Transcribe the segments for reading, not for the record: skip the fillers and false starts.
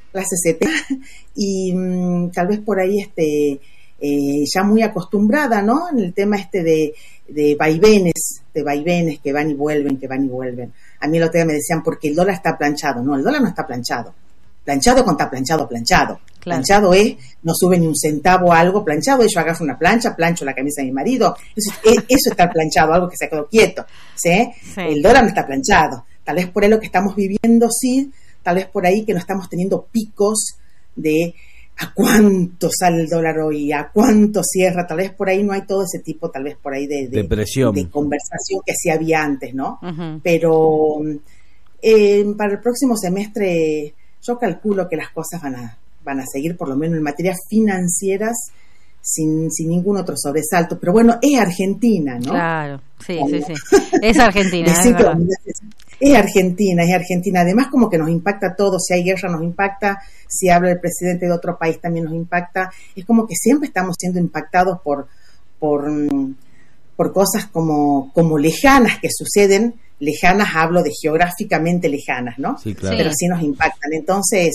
clase 70, y tal vez por ahí ya muy acostumbrada, ¿no? En el tema de vaivenes que van y vuelven. A mí el otro día me decían, porque el dólar está planchado. No, el dólar no está planchado. Planchado con está planchado. Claro. Planchado es, no sube ni un centavo algo, planchado es yo agarro una plancha, plancho la camisa de mi marido. Eso está planchado, algo que se quedó quieto, ¿sí? Sí. El dólar no está planchado. Tal vez por ahí lo que estamos viviendo, sí, tal vez por ahí que no estamos teniendo picos de a cuánto sale el dólar hoy, a cuánto cierra, tal vez por ahí no hay todo ese tipo, tal vez por ahí de presión, de conversación que sí había antes, ¿no? Uh-huh. Pero para el próximo semestre yo calculo que las cosas van a seguir, por lo menos en materias financieras, sin ningún otro sobresalto. Pero bueno, es Argentina, ¿no? Claro, sí. Es Argentina, es verdad. Es Argentina. Además, como que nos impacta a todos. Si hay guerra, nos impacta. Si habla el presidente de otro país, también nos impacta. Es como que siempre estamos siendo impactados por cosas como lejanas que suceden. Lejanas, hablo de geográficamente lejanas, ¿no? Sí, claro. Pero sí nos impactan. Entonces,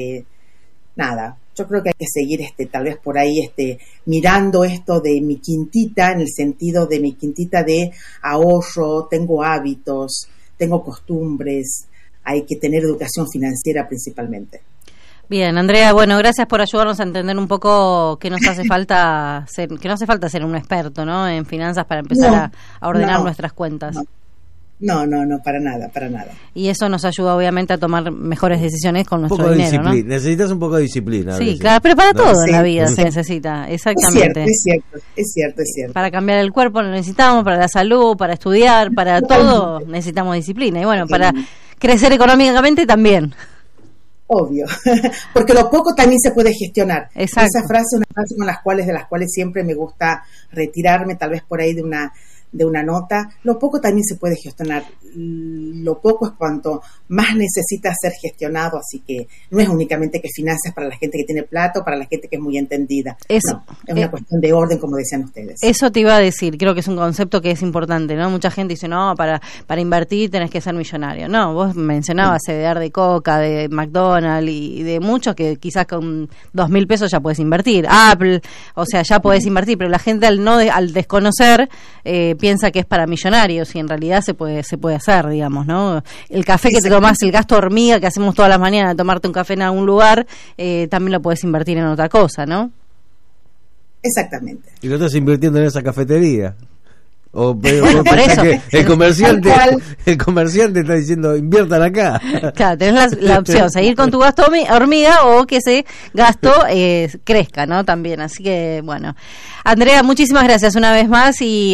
nada, yo creo que hay que seguir tal vez por ahí mirando esto de mi quintita, en el sentido de mi quintita de ahorro, tengo hábitos, tengo costumbres, hay que tener educación financiera principalmente. Bien, Andrea, bueno, gracias por ayudarnos a entender un poco que nos hace falta que no hace falta ser un experto, ¿no? En finanzas para empezar a ordenar nuestras cuentas. No, para nada. Y eso nos ayuda obviamente a tomar mejores decisiones con nuestro dinero, ¿no? Necesitas un poco de disciplina. Sí, claro, pero para todo en la vida se necesita, exactamente. Es cierto. Para cambiar el cuerpo lo necesitamos, para la salud, para estudiar, para todo necesitamos disciplina. Y bueno, para crecer económicamente también. Obvio, porque lo poco también se puede gestionar. Exacto. Esa frase es una frase de las cuales siempre me gusta retirarme, tal vez por ahí de una nota. Lo poco también se puede gestionar. Lo poco es cuanto más necesita ser gestionado, así que no es únicamente que finanzas para la gente que tiene plata o para la gente que es muy entendida. Eso, no, es una cuestión de orden, como decían ustedes. Eso te iba a decir, creo que es un concepto que es importante, ¿no? Mucha gente dice, no, para invertir tenés que ser millonario. No, vos mencionabas CDR de Coca, de McDonald's y de muchos que quizás con 2.000 pesos ya puedes invertir. Apple, o sea, ya podés invertir, pero la gente al desconocer piensa que es para millonarios y en realidad se puede hacer, digamos, ¿no? El café que te tomás, el gasto hormiga que hacemos todas las mañanas, tomarte un café en algún lugar, también lo puedes invertir en otra cosa, ¿no? Exactamente. Y lo estás invirtiendo en esa cafetería. Bueno, por eso. El comerciante está diciendo, inviertan acá. Claro, tenés la opción, seguir con tu gasto hormiga o que ese gasto crezca, ¿no? También, así que, bueno. Andrea, muchísimas gracias una vez más y...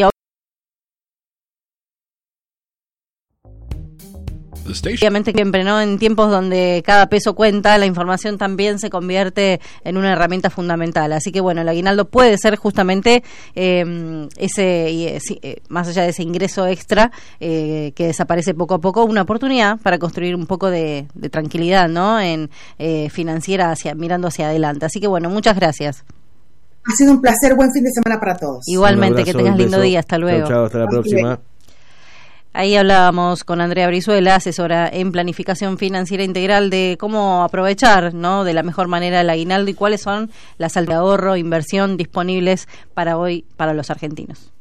Obviamente siempre, ¿no? En tiempos donde cada peso cuenta, la información también se convierte en una herramienta fundamental. Así que bueno, el aguinaldo puede ser justamente más allá de ese ingreso extra que desaparece poco a poco, una oportunidad para construir un poco de tranquilidad, ¿no? En financiera mirando hacia adelante. Así que bueno, muchas gracias. Ha sido un placer, buen fin de semana para todos. Igualmente, que tengas lindo día, hasta luego. Chao, hasta la próxima. Ahí hablábamos con Andrea Brizuela, asesora en planificación financiera integral, de cómo aprovechar, ¿no?, de la mejor manera el aguinaldo y cuáles son las áreas de ahorro, inversión disponibles para hoy para los argentinos.